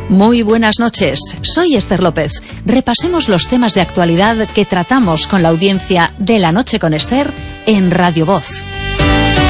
Muy buenas noches, soy Esther López. Repasemos los temas de actualidad que tratamos con la audiencia de La Noche con Esther en Radio Voz.